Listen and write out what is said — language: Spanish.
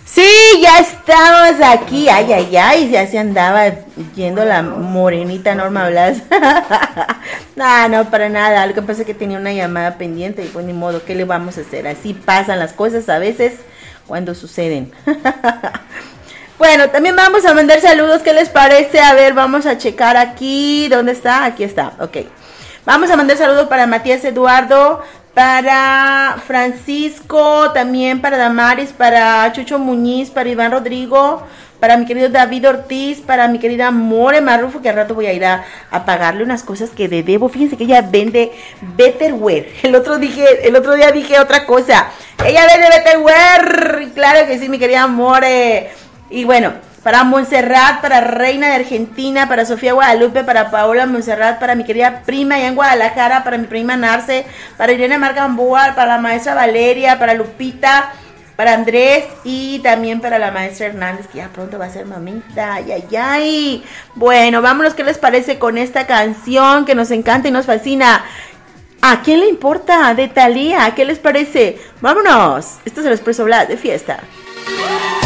Sí, ya estamos aquí. Ay, ay, ay, ya se andaba yendo la morenita Norma Blas. No, para nada. Lo que pasa es que tenía una llamada pendiente y pues ni modo, ¿qué le vamos a hacer? Así pasan las cosas a veces cuando suceden. Bueno, también vamos a mandar saludos, ¿qué les parece? A ver, vamos a checar aquí. ¿Dónde está? Aquí está, ok. Vamos a mandar saludos para Matías Eduardo, para Francisco, también para Damaris, para Chucho Muñiz, para Iván Rodrigo, para mi querido David Ortiz, para mi querida More Marrufo, que al rato voy a ir a pagarle unas cosas que le debo. Fíjense que ella vende Betterware. El otro día dije otra cosa. Ella vende Betterware. Claro que sí, mi querida More. Y bueno, para Montserrat, para Reina de Argentina, para Sofía Guadalupe, para Paola Montserrat, para mi querida prima allá en Guadalajara, para mi prima Narce, para Irene Marcambúa, para la maestra Valeria, para Lupita, para Andrés y también para la maestra Hernández, que ya pronto va a ser mamita. Ay, ay, ay. Bueno, vámonos, ¿qué les parece con esta canción que nos encanta y nos fascina? ¿A quién le importa? De Thalía, ¿qué les parece? Vámonos. Esto es el Expreso Blas de fiesta.